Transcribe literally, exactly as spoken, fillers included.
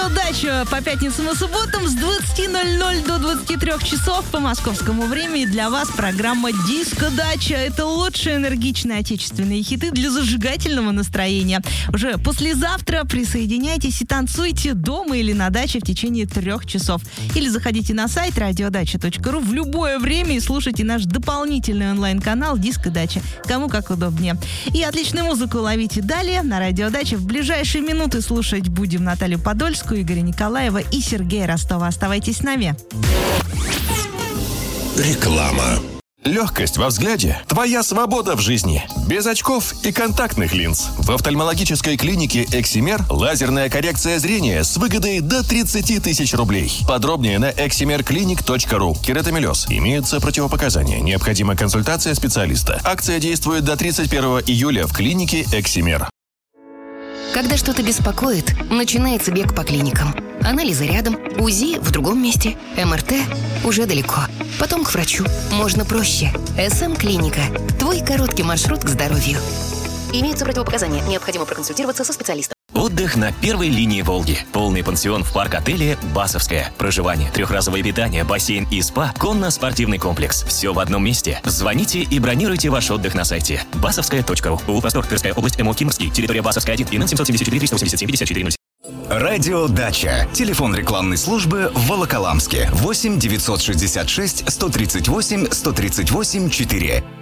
Дача по пятницам и субботам с двадцати ноль-ноль до двадцати трёх часов по московскому времени. Для вас программа «Диско Дача». Это лучшие энергичные отечественные хиты для зажигательного настроения. Уже послезавтра присоединяйтесь и танцуйте дома или на даче в течение трех часов. Или заходите на сайт радиодача точка ру в любое время и слушайте наш дополнительный онлайн-канал «Диско Дача». Кому как удобнее. И отличную музыку ловите далее на радиодаче. В ближайшие минуты слушать будем Наталью Подольскую, Игоря Николаева и Сергея Ростова. Оставайтесь с нами. Реклама. Легкость во взгляде – твоя свобода в жизни. Без очков и контактных линз. В офтальмологической клинике «Эксимер» лазерная коррекция зрения с выгодой до тридцати тысяч рублей. Подробнее на эксимер клиник точка ру. Кератомелез. Имеются противопоказания. Необходима консультация специалиста. Акция действует до тридцать первого июля в клинике «Эксимер». Когда что-то беспокоит, начинается бег по клиникам. Анализы рядом, УЗИ в другом месте, МРТ уже далеко. Потом к врачу. Можно проще. СМ-клиника. Твой короткий маршрут к здоровью. Имеются противопоказания. Необходимо проконсультироваться со специалистом. Отдых на первой линии Волги. Полный пансион в парк-отеле «Басовская». Проживание, трехразовое питание, бассейн и спа, конно-спортивный комплекс. Все в одном месте. Звоните и бронируйте ваш отдых на сайте басовская точка ру. Улус-Простор, Тверская область, МО Кимрский, территория Басовская один, ИНН семь семь четыре триста восемьдесят семь пятьдесят четыре ноль. Радио «Дача». Телефон рекламной службы в Волоколамске. восемь девятьсот шестьдесят шесть сто тридцать восемь сто тридцать восемь четыре.